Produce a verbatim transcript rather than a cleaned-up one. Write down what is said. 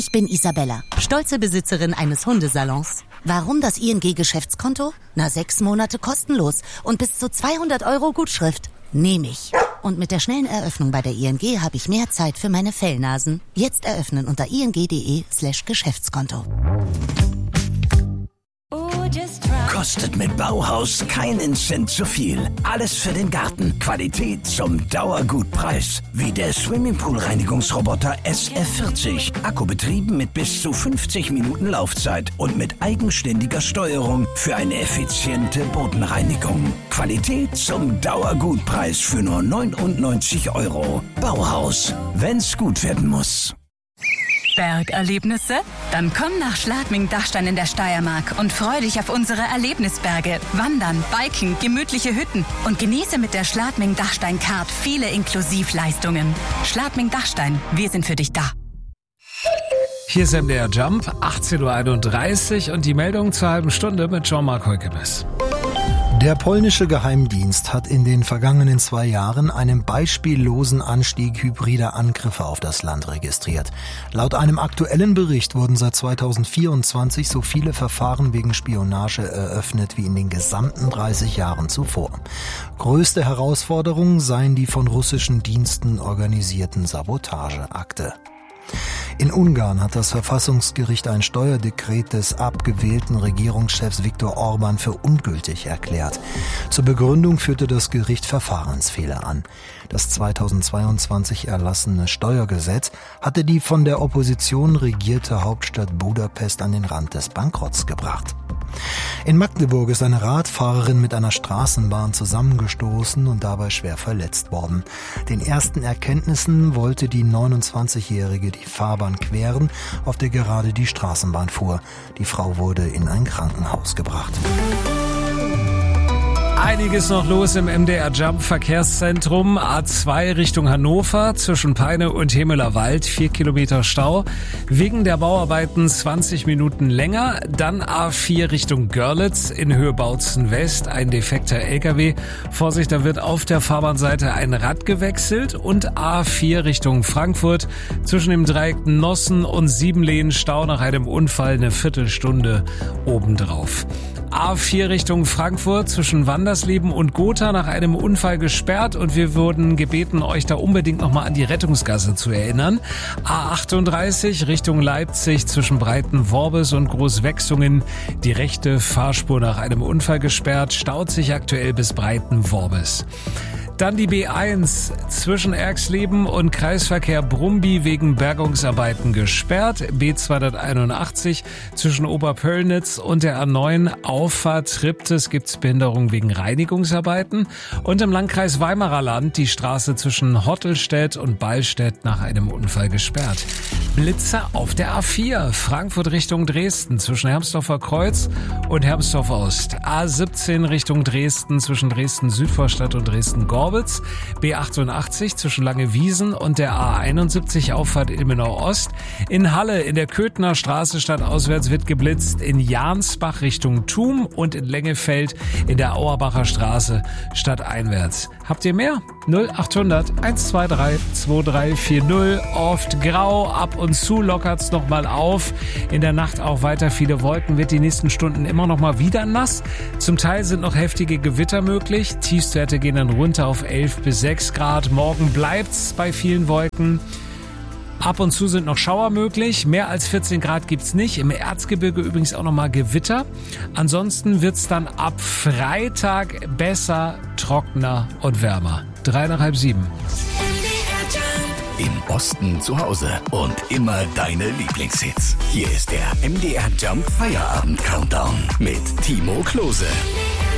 Ich bin Isabella, stolze Besitzerin eines Hundesalons. Warum das I N G-Geschäftskonto? Na, sechs Monate kostenlos und bis zu zweihundert Euro Gutschrift. Nehme ich. Und mit der schnellen Eröffnung bei der I N G habe ich mehr Zeit für meine Fellnasen. Jetzt eröffnen unter ing.de slash Geschäftskonto. Kostet mit Bauhaus keinen Cent zu viel. Alles für den Garten. Qualität zum Dauergutpreis. Wie der Swimmingpool-Reinigungsroboter S F vierzig. Akkubetrieben mit bis zu fünfzig Minuten Laufzeit und mit eigenständiger Steuerung für eine effiziente Bodenreinigung. Qualität zum Dauergutpreis für nur neunundneunzig Euro. Bauhaus. Wenn's gut werden muss. Bergerlebnisse? Dann komm nach Schladming-Dachstein in der Steiermark und freu dich auf unsere Erlebnisberge. Wandern, Biken, gemütliche Hütten und genieße mit der Schladming-Dachstein-Card viele Inklusivleistungen. Schladming-Dachstein, wir sind für dich da. Hier ist M D R Jump, achtzehn Uhr einunddreißig und die Meldung zur halben Stunde mit Jean-Marc Heukemes. Der polnische Geheimdienst hat in den vergangenen zwei Jahren einen beispiellosen Anstieg hybrider Angriffe auf das Land registriert. Laut einem aktuellen Bericht wurden seit zweitausendvierundzwanzig so viele Verfahren wegen Spionage eröffnet wie in den gesamten dreißig Jahren zuvor. Größte Herausforderung seien die von russischen Diensten organisierten Sabotageakte. In Ungarn hat das Verfassungsgericht ein Steuerdekret des abgewählten Regierungschefs Viktor Orban für ungültig erklärt. Zur Begründung führte das Gericht Verfahrensfehler an. Das zweitausendzweiundzwanzig erlassene Steuergesetz hatte die von der Opposition regierte Hauptstadt Budapest an den Rand des Bankrotts gebracht. In Magdeburg ist eine Radfahrerin mit einer Straßenbahn zusammengestoßen und dabei schwer verletzt worden. Den ersten Erkenntnissen wollte die neunundzwanzigjährige die Fahrbahn queren, auf der gerade die Straßenbahn fuhr. Die Frau wurde in ein Krankenhaus gebracht. Einiges noch los im M D R Jump Verkehrszentrum. A zwei Richtung Hannover zwischen Peine und Hemeler Wald, vier Kilometer Stau. Wegen der Bauarbeiten zwanzig Minuten länger. Dann A vier Richtung Görlitz in Höhe Bautzen West, ein defekter L K W. Vorsicht, da wird auf der Fahrbahnseite ein Rad gewechselt. Und A vier Richtung Frankfurt zwischen dem Dreieck Nossen und Siebenlehen Stau nach einem Unfall eine Viertelstunde obendrauf. A vier Richtung Frankfurt zwischen Wandersleben und Gotha nach einem Unfall gesperrt und wir wurden gebeten, euch da unbedingt nochmal an die Rettungsgasse zu erinnern. A achtunddreißig Richtung Leipzig zwischen Breitenworbis und Großwechsungen. Die rechte Fahrspur nach einem Unfall gesperrt, staut sich aktuell bis Breitenworbis. Dann die B eins zwischen Erxleben und Kreisverkehr Brumby wegen Bergungsarbeiten gesperrt. B zweihunderteinundachtzig zwischen Oberpöllnitz und der A neun Auffahrt Triptis gibt's Behinderung wegen Reinigungsarbeiten. Und im Landkreis Weimarer Land die Straße zwischen Hottelstedt und Ballstedt nach einem Unfall gesperrt. Blitzer auf der A vier Frankfurt Richtung Dresden zwischen Hermsdorfer Kreuz und Hermsdorf Ost. A siebzehn Richtung Dresden zwischen Dresden Südvorstadt und Dresden Gorbitz. B achtundachtzig zwischen Langewiesen und der A einundsiebzig Auffahrt Ilmenau Ost. In Halle in der Köthener Straße stadtauswärts wird geblitzt. In Jansbach Richtung Thum und in Lengefeld in der Auerbacher Straße stadteinwärts. Habt ihr mehr? null achthundert eins zwei drei zwei drei vier null. Oft grau, ab und zu lockert's noch mal auf. In der Nacht auch weiter viele Wolken, wird die nächsten Stunden immer noch mal wieder nass. Zum Teil sind noch heftige Gewitter möglich. Tiefstwerte gehen dann runter auf elf bis sechs Grad. Morgen bleibt's bei vielen Wolken. Ab und zu sind noch Schauer möglich. Mehr als vierzehn Grad gibt's nicht. Im Erzgebirge übrigens auch nochmal Gewitter. Ansonsten wird's dann ab Freitag besser, trockener und wärmer. Drei nach halb sieben. Im Osten zu Hause und immer deine Lieblingshits. Hier ist der M D R Jump Feierabend Countdown mit Timo Klose.